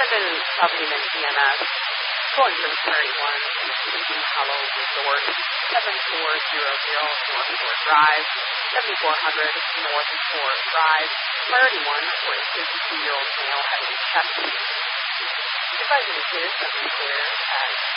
Supplement EMS, calling from Prairie 1, Sleepy Hollow Resort, 7400 North Shore Drive, 7400 North Shore Drive, Priority 1 for a 52-year-old male having chest pain. Advise indicated somebody here at